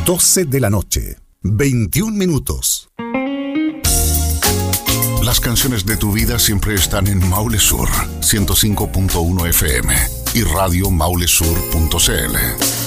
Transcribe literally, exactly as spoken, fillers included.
doce de la noche, veintiún minutos. Las canciones de tu vida siempre están en Maule Sur, ciento cinco punto uno F M y radio maule sur punto c l.